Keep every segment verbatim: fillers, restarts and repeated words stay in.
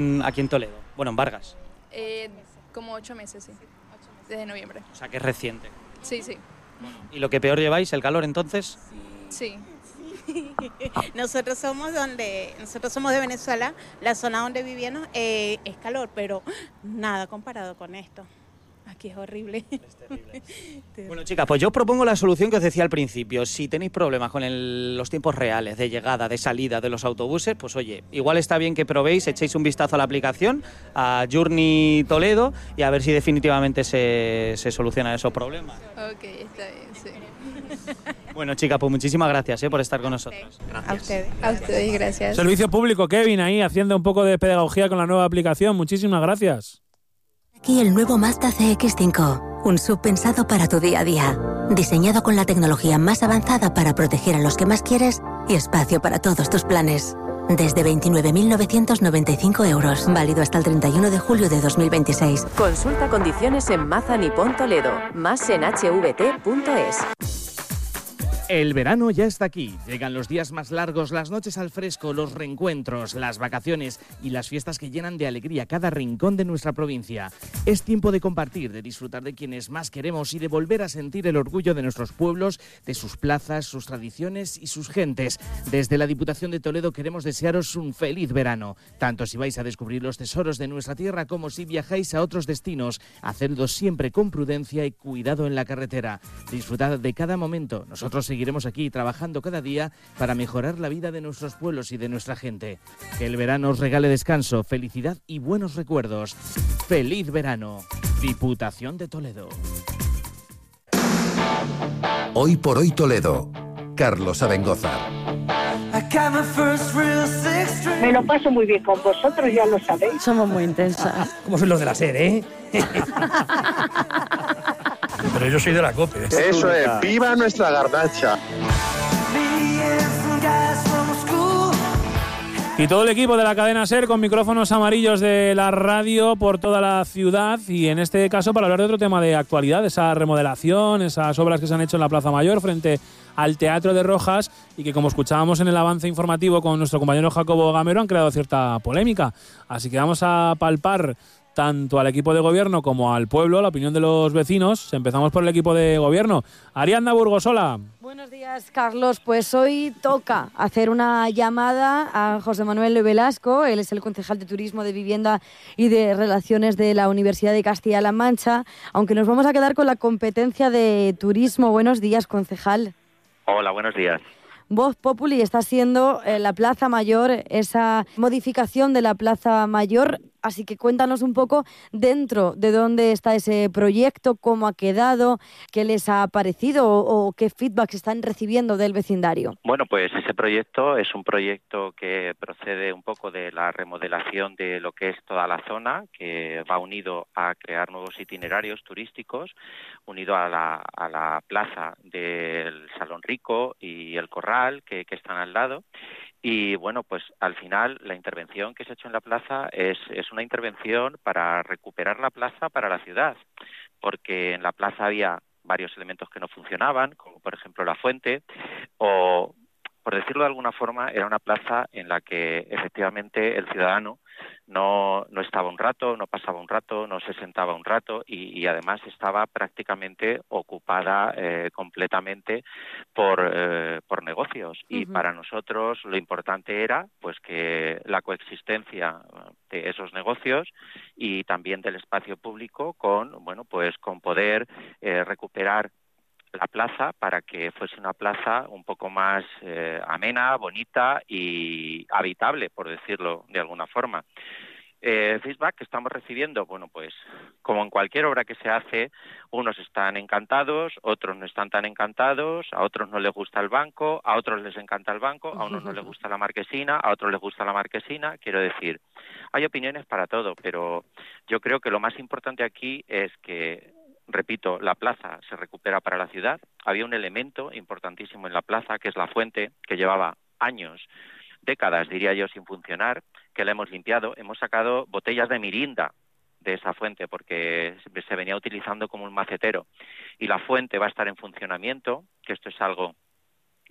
aquí en Toledo, bueno, en Vargas. Eh, como ocho meses, sí. Desde noviembre. O sea, que es reciente. Sí, sí. ¿Y lo que peor lleváis, el calor, entonces? Sí. Nosotros somos donde, nosotros somos de Venezuela, la zona donde vivíamos eh, es calor, pero nada comparado con esto. Aquí es horrible. Es terrible. Bueno, chicas, pues yo os propongo la solución que os decía al principio. Si tenéis problemas con el, los tiempos reales de llegada, de salida de los autobuses, pues oye, igual está bien que probéis, echéis un vistazo a la aplicación, a Journey Toledo, y a ver si definitivamente se, se solucionan esos problemas. Ok, está bien, sí. Bueno, chicas, pues muchísimas gracias eh, por estar con nosotros. Gracias. A ustedes. A ustedes, gracias. Servicio público, Kevin, ahí haciendo un poco de pedagogía con la nueva aplicación. Muchísimas gracias. Aquí el nuevo Mazda C X cinco, un S U V pensado para tu día a día. Diseñado con la tecnología más avanzada para proteger a los que más quieres y espacio para todos tus planes. Desde veintinueve mil novecientos noventa y cinco euros. Válido hasta el treinta y uno de julio de dos mil veintiséis. Consulta condiciones en Mazda Nippon Toledo. Más en h v t punto es. El verano ya está aquí. Llegan los días más largos, las noches al fresco, los reencuentros, las vacaciones y las fiestas que llenan de alegría cada rincón de nuestra provincia. Es tiempo de compartir, de disfrutar de quienes más queremos y de volver a sentir el orgullo de nuestros pueblos, de sus plazas, sus tradiciones y sus gentes. Desde la Diputación de Toledo queremos desearos un feliz verano, tanto si vais a descubrir los tesoros de nuestra tierra como si viajáis a otros destinos. Hacedlo siempre con prudencia y cuidado en la carretera. Disfrutad de cada momento. Nosotros seguiremos Seguiremos aquí trabajando cada día para mejorar la vida de nuestros pueblos y de nuestra gente. Que el verano os regale descanso, felicidad y buenos recuerdos. ¡Feliz verano! Diputación de Toledo. Hoy por hoy Toledo. Carlos Abengozar. Me lo paso muy bien con vosotros, ya lo sabéis. Somos muy intensas. Como son los de la SER, ¿eh? Pero yo soy de la COPE. Eso es, ¡viva nuestra garnacha! Y todo el equipo de la cadena SER con micrófonos amarillos de la radio por toda la ciudad, y en este caso para hablar de otro tema de actualidad, esa remodelación, esas obras que se han hecho en la Plaza Mayor frente al Teatro de Rojas y que, como escuchábamos en el avance informativo con nuestro compañero Jacobo Gamero, han creado cierta polémica. Así que vamos a palpar tanto al equipo de gobierno como al pueblo la opinión de los vecinos. Empezamos por el equipo de gobierno. Ariadna Burgosola. Buenos días, Carlos. Pues hoy toca hacer una llamada a José Manuel Velasco. Él es el concejal de Turismo, de Vivienda y de Relaciones de la Universidad de Castilla-La Mancha, aunque nos vamos a quedar con la competencia de turismo. Buenos días, concejal. Hola, buenos días. Voz Populi está siendo eh, la Plaza Mayor, esa modificación de la Plaza Mayor. Así que cuéntanos un poco dentro de dónde está ese proyecto, cómo ha quedado, qué les ha parecido o, o qué feedback están recibiendo del vecindario. Bueno, pues ese proyecto es un proyecto que procede un poco de la remodelación de lo que es toda la zona, que va unido a crear nuevos itinerarios turísticos, unido a la, a la plaza del Salón Rico y el Corral, que, que están al lado. Y bueno, pues al final la intervención que se ha hecho en la plaza es, es una intervención para recuperar la plaza para la ciudad, porque en la plaza había varios elementos que no funcionaban, como por ejemplo la fuente, o por decirlo de alguna forma, era una plaza en la que efectivamente el ciudadano no, no estaba un rato, no pasaba un rato, no se sentaba un rato y, y además estaba prácticamente ocupada eh, completamente por, eh, por negocios. Uh-huh. Y para nosotros lo importante era pues que la coexistencia de esos negocios y también del espacio público con, bueno, pues con poder eh, recuperar la plaza para que fuese una plaza un poco más eh, amena, bonita y habitable, por decirlo de alguna forma. Eh, feedback que estamos recibiendo, bueno, pues como en cualquier obra que se hace, unos están encantados, otros no están tan encantados, a otros no les gusta el banco, a otros les encanta el banco, a unos no les gusta la marquesina, a otros les gusta la marquesina. Quiero decir, hay opiniones para todo, pero yo creo que lo más importante aquí es que, repito, la plaza se recupera para la ciudad. Había un elemento importantísimo en la plaza, que es la fuente, que llevaba años, décadas, diría yo, sin funcionar, que la hemos limpiado. Hemos sacado botellas de mirinda de esa fuente porque se venía utilizando como un macetero. Y la fuente va a estar en funcionamiento, que esto es algo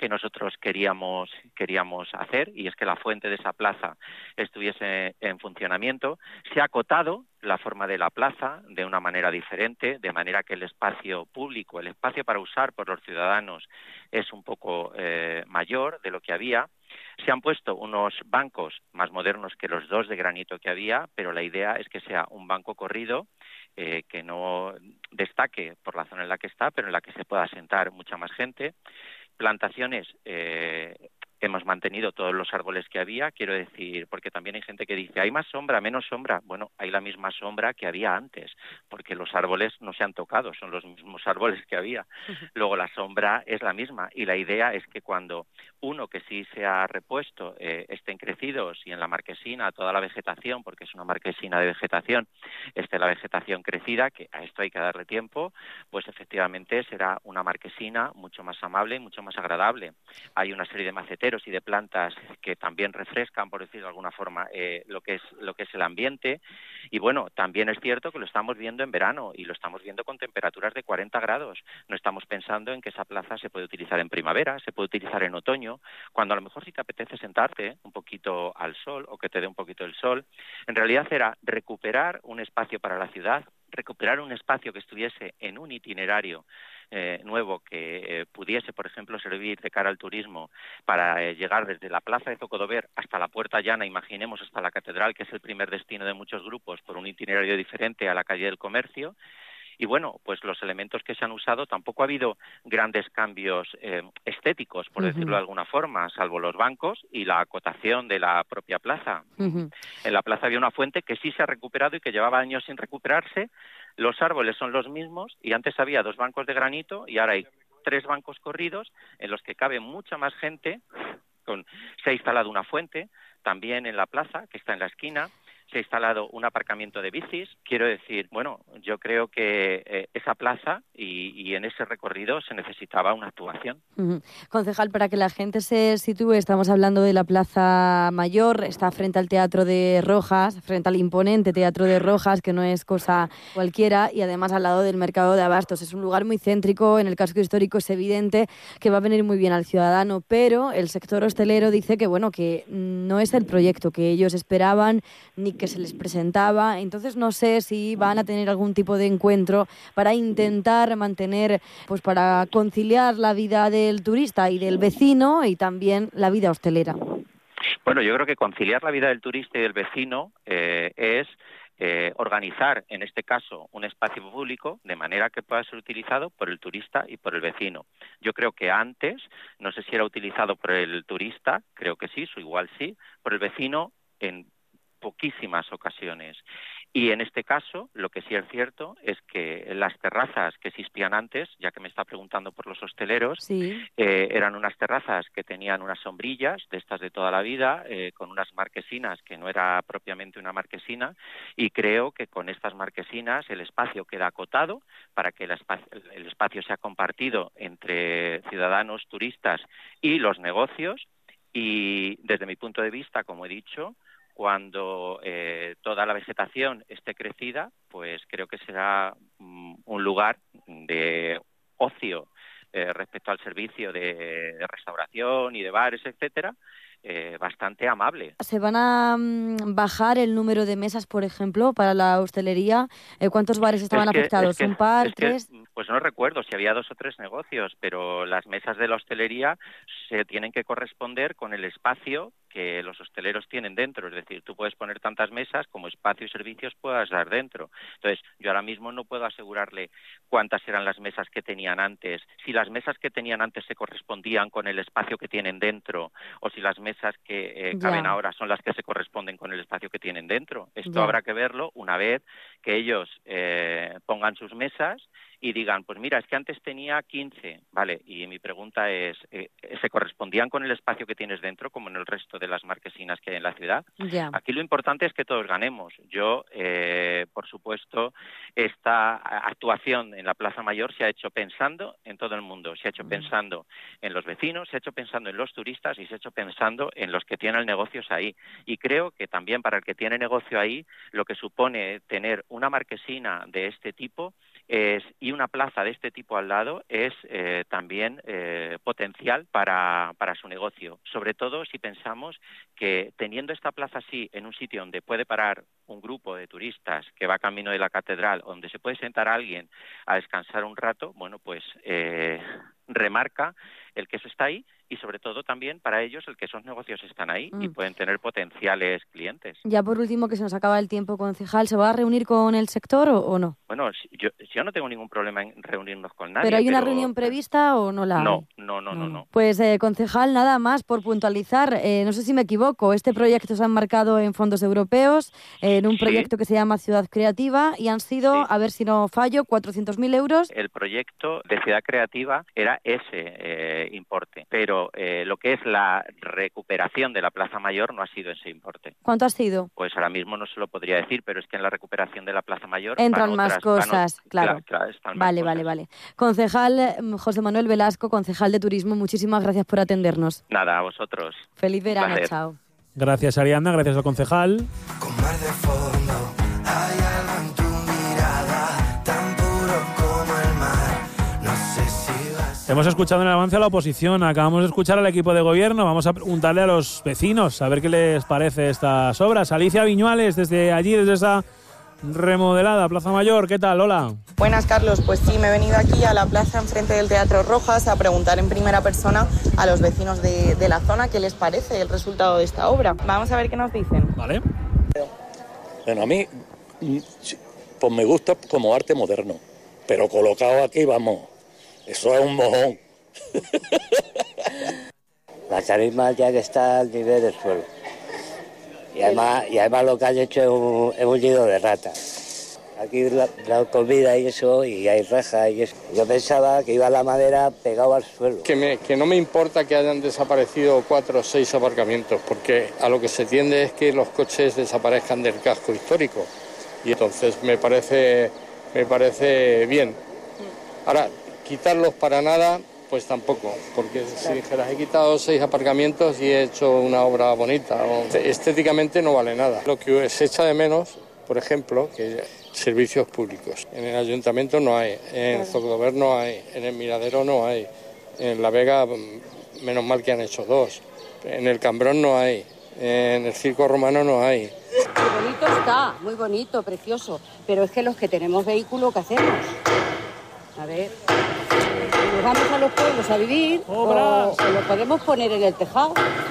que nosotros queríamos queríamos hacer, y es que la fuente de esa plaza estuviese en funcionamiento. Se ha acotado la forma de la plaza de una manera diferente, de manera que el espacio público, el espacio para usar por los ciudadanos, es un poco eh, mayor de lo que había. Se han puesto unos bancos más modernos que los dos de granito que había, pero la idea es que sea un banco corrido, eh, que no destaque por la zona en la que está, pero en la que se pueda sentar mucha más gente. Plantaciones, eh, hemos mantenido todos los árboles que había, quiero decir, porque también hay gente que dice, ¿hay más sombra, menos sombra? Bueno, hay la misma sombra que había antes, porque los árboles no se han tocado, son los mismos árboles que había. Luego la sombra es la misma, y la idea es que cuando uno que sí se ha repuesto eh, estén crecidos, y en la marquesina toda la vegetación, porque es una marquesina de vegetación, esté la vegetación crecida, que a esto hay que darle tiempo, pues efectivamente será una marquesina mucho más amable y mucho más agradable. Hay una serie de maceteros y de plantas que también refrescan, por decirlo de alguna forma, eh, lo que es lo que es el ambiente. Y bueno, también es cierto que lo estamos viendo en verano, y lo estamos viendo con temperaturas de cuarenta grados. No estamos pensando en que esa plaza se puede utilizar en primavera, se puede utilizar en otoño, cuando a lo mejor si te apetece sentarte un poquito al sol, o que te dé un poquito el sol. En realidad era recuperar un espacio para la ciudad, recuperar un espacio que estuviese en un itinerario eh, nuevo, que eh, pudiese, por ejemplo, servir de cara al turismo para eh, llegar desde la plaza de Zocodover hasta la Puerta Llana, imaginemos hasta la Catedral, que es el primer destino de muchos grupos, por un itinerario diferente a la calle del Comercio. Y bueno, pues los elementos que se han usado, tampoco ha habido grandes cambios eh, estéticos, por uh-huh. decirlo de alguna forma, salvo los bancos y la acotación de la propia plaza. Uh-huh. En la plaza había una fuente que sí se ha recuperado y que llevaba años sin recuperarse. Los árboles son los mismos, y antes había dos bancos de granito y ahora hay tres bancos corridos en los que cabe mucha más gente. Con, se ha instalado una fuente también en la plaza, que está en la esquina. Se ha instalado un aparcamiento de bicis. Quiero decir, bueno, yo creo que eh, esa plaza y, y en ese recorrido se necesitaba una actuación. Uh-huh. Concejal, para que la gente se sitúe, estamos hablando de la Plaza Mayor, está frente al Teatro de Rojas, frente al imponente Teatro de Rojas, que no es cosa cualquiera, y además al lado del Mercado de Abastos. Es un lugar muy céntrico, en el casco histórico es evidente que va a venir muy bien al ciudadano, pero el sector hostelero dice que, bueno, que no es el proyecto que ellos esperaban, ni que se les presentaba. Entonces no sé si van a tener algún tipo de encuentro para intentar mantener, pues para conciliar la vida del turista y del vecino y también la vida hostelera. Bueno, yo creo que conciliar la vida del turista y del vecino eh, es eh, organizar, en este caso, un espacio público de manera que pueda ser utilizado por el turista y por el vecino. Yo creo que antes, no sé si era utilizado por el turista, creo que sí, o igual sí, por el vecino en poquísimas ocasiones. Y en este caso, lo que sí es cierto es que las terrazas que existían antes, ya que me está preguntando por los hosteleros, sí. eh, eran unas terrazas que tenían unas sombrillas, de estas de toda la vida, eh, con unas marquesinas que no era propiamente una marquesina, y creo que con estas marquesinas el espacio queda acotado para que el espacio, el espacio sea compartido entre ciudadanos, turistas y los negocios. Y desde mi punto de vista, como he dicho, cuando eh, toda la vegetación esté crecida, pues creo que será um, un lugar de ocio eh, respecto al servicio de, de restauración y de bares, etcétera, eh, bastante amable. ¿Se van a um, bajar el número de mesas, por ejemplo, para la hostelería? Eh, ¿Cuántos bares estaban es que, afectados? Es que, ¿Un par, es que, tres? Pues no recuerdo si había dos o tres negocios, pero las mesas de la hostelería se tienen que corresponder con el espacio que los hosteleros tienen dentro, es decir, tú puedes poner tantas mesas como espacio y servicios puedas dar dentro. Entonces, yo ahora mismo no puedo asegurarle cuántas eran las mesas que tenían antes, si las mesas que tenían antes se correspondían con el espacio que tienen dentro, o si las mesas que eh, caben ahora son las que se corresponden con el espacio que tienen dentro. Esto ya. Habrá que verlo una vez que ellos eh, pongan sus mesas y digan, pues mira, es que antes tenía quince, vale, y mi pregunta es, eh, ¿se correspondían con el espacio que tienes dentro, como en el resto de las marquesinas que hay en la ciudad? Yeah. Aquí lo importante es que todos ganemos. Yo, eh, por supuesto, esta actuación en la Plaza Mayor se ha hecho pensando en todo el mundo, se ha hecho mm. pensando en los vecinos, se ha hecho pensando en los turistas y se ha hecho pensando en los que tienen negocios ahí. Y creo que también para el que tiene negocio ahí, lo que supone tener una marquesina de este tipo Es, y una plaza de este tipo al lado es eh, también eh, potencial para, para su negocio, sobre todo si pensamos que teniendo esta plaza así en un sitio donde puede parar un grupo de turistas que va camino de la catedral, donde se puede sentar a alguien a descansar un rato, bueno, pues eh, remarca el que eso está ahí y sobre todo también para ellos el que esos negocios están ahí mm. y pueden tener potenciales clientes. Ya por último, que se nos acaba el tiempo, concejal, ¿se va a reunir con el sector o, o no? Bueno, yo, yo no tengo ningún problema en reunirnos con nadie. ¿Pero hay una pero... reunión prevista o no la hay? No, no, no, no. no. Pues, eh, concejal, nada más por puntualizar. Eh, no sé si me equivoco, este proyecto se ha enmarcado en fondos europeos, eh, en un proyecto sí. que se llama Ciudad Creativa y han sido, sí. a ver si no fallo, cuatrocientos mil euros. El proyecto de Ciudad Creativa era ese eh, importe, pero eh, lo que es la recuperación de la Plaza Mayor no ha sido ese importe. ¿Cuánto ha sido? Pues ahora mismo no se lo podría decir, pero es que en la recuperación de la Plaza Mayor entran van más otras, cosas, van o... claro. claro, claro están vale, más vale, cosas. vale. Concejal José Manuel Velasco, concejal de Turismo, muchísimas gracias por atendernos. Nada, a vosotros. Feliz verano, chao. Gracias, Ariadna, gracias al concejal. Con mar de fondo, hay algo en tu mirada, tan puro como el mar. No sé si vas... Hemos escuchado en el avance a la oposición, acabamos de escuchar al equipo de gobierno, vamos a preguntarle a los vecinos a ver qué les parece estas obras. Alicia Viñuales, desde allí, desde esa remodelada Plaza Mayor, ¿qué tal? Hola. Buenas, Carlos. Pues sí, me he venido aquí a la plaza enfrente del Teatro Rojas a preguntar en primera persona a los vecinos de, de la zona qué les parece el resultado de esta obra. Vamos a ver qué nos dicen. Vale. Bueno, a mí pues me gusta como arte moderno, pero colocado aquí, vamos, eso es un mojón. La tarima ya que está al nivel del suelo. Y además, y además lo que han hecho es un, es un nido de ratas. Aquí la, la comida y eso, y hay rejas y eso. Yo pensaba que iba la madera pegado al suelo. Que, me, que no me importa que hayan desaparecido cuatro o seis aparcamientos, porque a lo que se tiende es que los coches desaparezcan del casco histórico. Y entonces me parece, me parece bien. Ahora, quitarlos para nada, pues tampoco, porque si dijeras he quitado seis aparcamientos y he hecho una obra bonita, o, estéticamente no vale nada. Lo que se echa de menos, por ejemplo, que servicios públicos. En el ayuntamiento no hay, en Zocodover no hay, en el Miradero no hay, en La Vega menos mal que han hecho dos, en el Cambrón no hay, en el Circo Romano no hay. Muy bonito está, muy bonito, precioso, pero es que los que tenemos vehículo, ¿qué hacemos? A ver... Nos vamos a los pueblos a vivir o, o lo podemos poner en el tejado.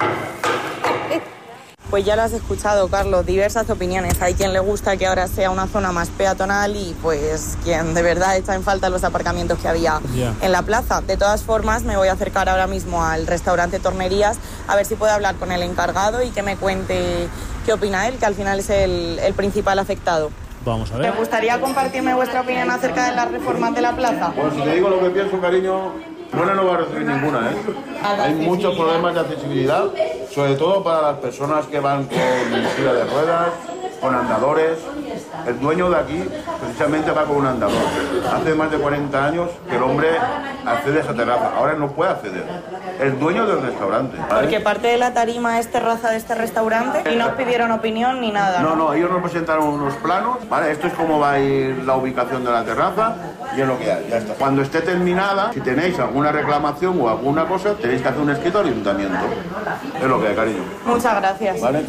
Pues ya lo has escuchado, Carlos, diversas opiniones. Hay quien le gusta que ahora sea una zona más peatonal y pues quien de verdad echa en falta los aparcamientos que había yeah. en la plaza. De todas formas, me voy a acercar ahora mismo al restaurante Tornerías a ver si puedo hablar con el encargado y que me cuente qué opina él, que al final es el, el principal afectado. Vamos a ver. ¿Me gustaría compartirme vuestra opinión acerca de las reformas de la plaza? Bueno, si te digo lo que pienso, cariño, buena no va a recibir ninguna, ¿eh? Hay muchos problemas de accesibilidad, sobre todo para las personas que van con silla de ruedas, con andadores. El dueño de aquí precisamente va con un andador. Hace más de cuarenta años que el hombre accede a esa terraza, ahora no puede acceder. El dueño del restaurante, ¿vale? Porque parte de la tarima es terraza de este restaurante y no os pidieron opinión ni nada, ¿no? No, no, ellos nos presentaron unos planos, ¿vale? Esto es cómo va a ir la ubicación de la terraza y es lo que hay, ya está. Cuando esté terminada, si tenéis alguna reclamación o alguna cosa, tenéis que hacer un escrito al ayuntamiento. Es lo que hay, cariño. Muchas gracias. ¿Vale?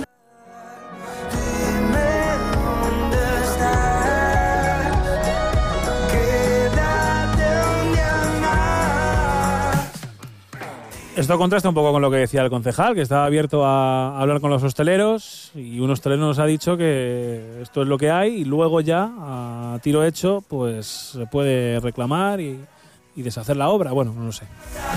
Esto contrasta un poco con lo que decía el concejal, que estaba abierto a hablar con los hosteleros y un hostelero nos ha dicho que esto es lo que hay y luego ya, a tiro hecho, pues se puede reclamar y, y deshacer la obra. Bueno, no lo sé.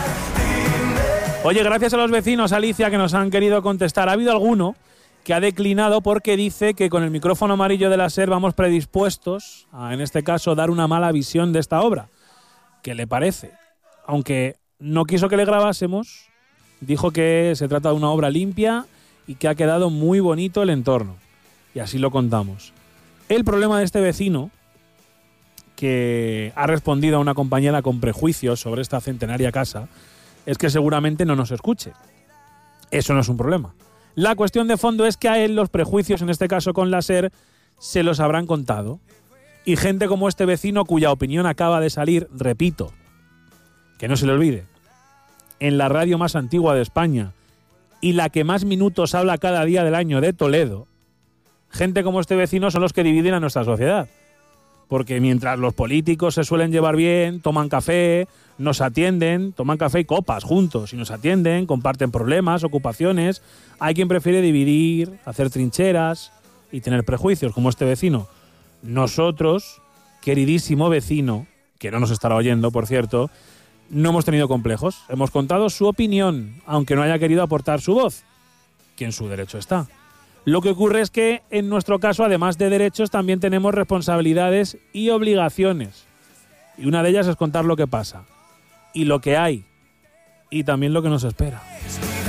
Oye, gracias a los vecinos, Alicia, que nos han querido contestar. Ha habido alguno que ha declinado porque dice que con el micrófono amarillo de la SER vamos predispuestos a, en este caso, dar una mala visión de esta obra. ¿Qué le parece? Aunque no quiso que le grabásemos, dijo que se trata de una obra limpia y que ha quedado muy bonito el entorno. Y así lo contamos. El problema de este vecino, que ha respondido a una compañera con prejuicios sobre esta centenaria casa, es que seguramente no nos escuche. Eso no es un problema. La cuestión de fondo es que a él los prejuicios, en este caso con la SER, se los habrán contado. Y gente como este vecino cuya opinión acaba de salir, repito, que no se le olvide, en la radio más antigua de España y la que más minutos habla cada día del año de Toledo, gente como este vecino son los que dividen a nuestra sociedad. Porque mientras los políticos se suelen llevar bien, toman café, nos atienden, toman café y copas juntos y nos atienden, comparten problemas, ocupaciones, hay quien prefiere dividir, hacer trincheras y tener prejuicios, como este vecino. Nosotros, queridísimo vecino, que no nos estará oyendo, por cierto, no hemos tenido complejos. Hemos contado su opinión, aunque no haya querido aportar su voz, que en su derecho está. Lo que ocurre es que, en nuestro caso, además de derechos, también tenemos responsabilidades y obligaciones. Y una de ellas es contar lo que pasa, y lo que hay, y también lo que nos espera.